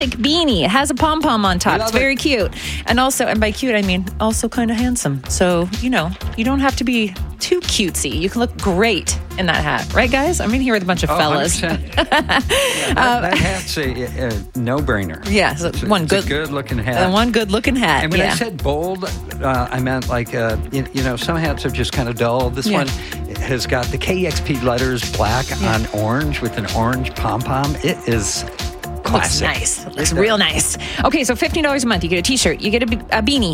beanie. It has a pom-pom on top. It's very cute. And by cute, I mean also kind of handsome. So, you don't have to be too cutesy. You can look great in that hat. Right, guys? I'm in here with a bunch of fellas. That hat's a no-brainer. Yeah, so It's a good-looking hat. And one good-looking hat. And when I said bold, I meant like, some hats are just kind of dull. This one has got the KEXP letters black on orange with an orange pom-pom. It is classic. Looks nice. It looks real nice. Okay, so $15 a month. You get a t-shirt. You get a beanie.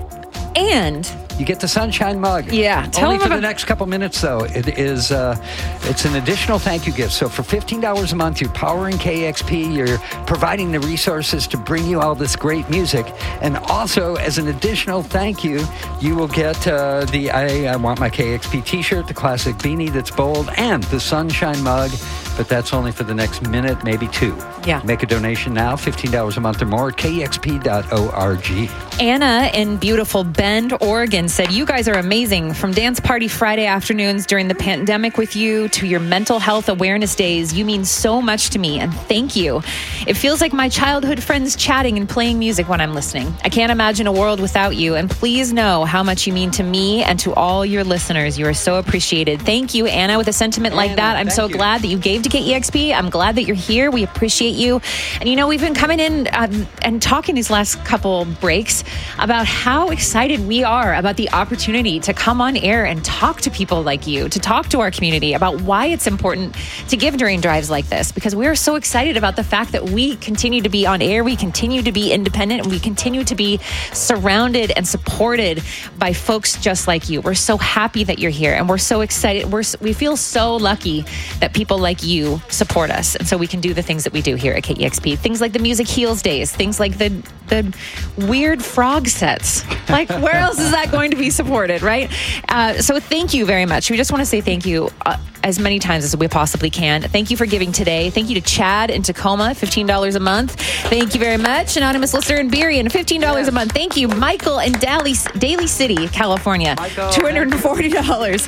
And you get the sunshine mug. Yeah. Only for the next couple minutes, though. It's an additional thank you gift. So for $15 a month, you're powering KEXP. You're providing the resources to bring you all this great music. And also, as an additional thank you, you will get the I Want My KEXP t-shirt, the classic beanie that's bold, and the sunshine mug. But that's only for the next minute, maybe two. Yeah. Make a donation now, $15 a month or more at KEXP.org. Anna in beautiful Bend, Oregon said, you guys are amazing. From dance party Friday afternoons during the pandemic with you to your mental health awareness days, you mean so much to me, and thank you. It feels like my childhood friends chatting and playing music when I'm listening. I can't imagine a world without you, and please know how much you mean to me and to all your listeners. You are so appreciated. Thank you, Anna, with a sentiment like that. I'm so glad that you gave to KEXP. I'm glad that you're here. We appreciate you. And we've been coming in and talking these last couple breaks about how excited we are about the opportunity to come on air and talk to people like you, to talk to our community about why it's important to give during drives like this, because we are so excited about the fact that we continue to be on air, we continue to be independent, and we continue to be surrounded and supported by folks just like you. We're so happy that you're here, and we're so excited. We feel so lucky that people like you support us, and so we can do the things that we do here at KEXP. Things like the Music Heals Days, things like the weird frog sets. Like, where else is that going to be supported, right? So thank you very much. We just want to say thank you as many times as we possibly can. Thank you for giving today. Thank you to Chad in Tacoma, $15 a month. Thank you very much. Anonymous listener in Burien, $15 a month. Thank you. Michael in Daly City, California, $240.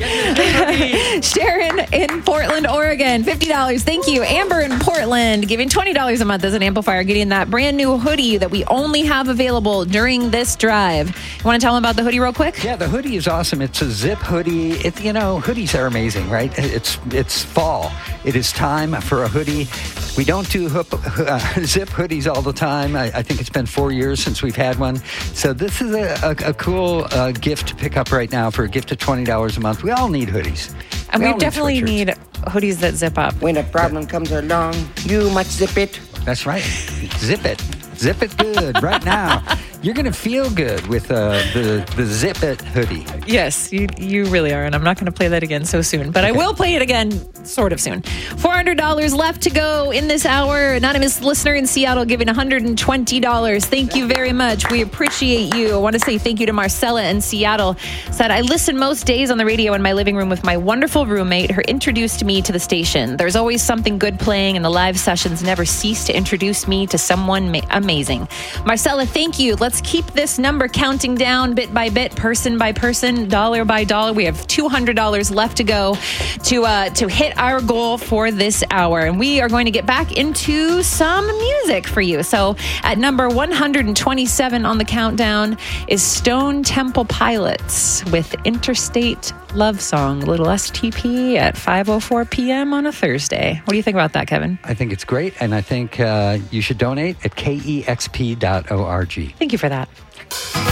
Sharon in Portland, Oregon, $50. Thank you. Amber in Portland, giving $20 a month as an amplifier, getting that brand new hoodie that we only have available during this drive. You want to tell them about the hoodie real quick? Yeah, the hoodie is awesome. It's a zip hoodie. Hoodies are amazing, right? It's fall. It is time for a hoodie. We don't do zip hoodies all the time. I think it's been 4 years since we've had one. So this is a cool gift to pick up right now for a gift of $20 a month. We all need hoodies. And we definitely need hoodies that zip up. When a problem comes along, you must zip it. That's right. Zip it. Zip it good right now. You're going to feel good with the Zip It hoodie. Yes, you really are. And I'm not going to play that again so soon. But I will play it again sort of soon. $400 left to go in this hour. Anonymous listener in Seattle giving $120. Thank you very much. We appreciate you. I want to say thank you to Marcella in Seattle. Said, I listen most days on the radio in my living room with my wonderful roommate who introduced me to the station. There's always something good playing and the live sessions never cease to introduce me to someone amazing. Marcella, thank you. Let's keep this number counting down bit by bit, person by person, dollar by dollar. We have $200 left to go to hit our goal for this hour. And we are going to get back into some music for you. So at number 127 on the countdown is Stone Temple Pilots with Interstate Love Song, little STP at 5:04 p.m. on a Thursday. What do you think about that, Kevin? I think it's great, and I think you should donate at KEXP.org. Thank you for that.